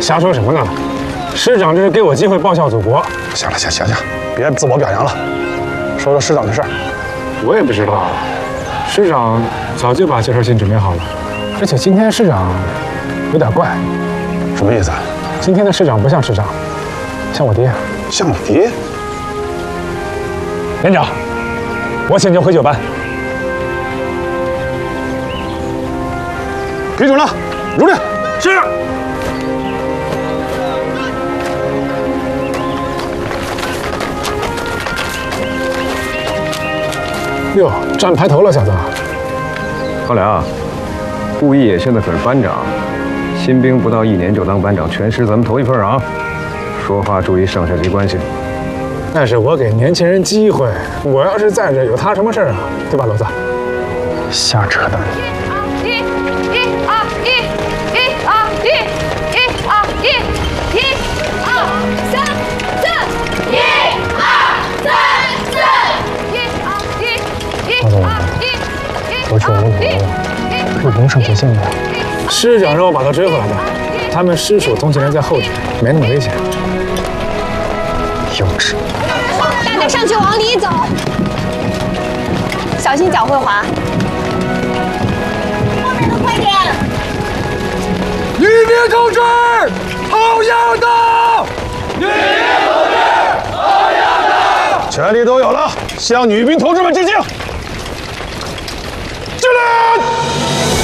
瞎说什么呢？师长这是给我机会报效祖国。 行了，行，别自我表扬了，说说师长的事儿。 我也不知道，师长早就把介绍信准备好了，而且今天师长有点怪。 什么意思？ 今天的师长不像师长，像我爹。 像你爹？ 连长，我请求回9班。 批准了，如令。 是。哟，站排头了，小子。 高粱，顾义野现在可是班长，新兵不到1年就当班长，全师咱们头一份啊。说话注意上下级关系。 那是我给年轻人机会，我要是在这，有他什么事儿啊？对吧，骡子？ 瞎扯淡。 我去无头了，是龙胜写信的。师长让我把他追回来的，他们师属通缉人在后指，没那么危险。 幼稚！ 大家上去往里走，小心脚会滑。后面的快点！ 女兵同志，好样的！女兵同志，好样的！ 权力都有了，向女兵同志们致敬！敬礼！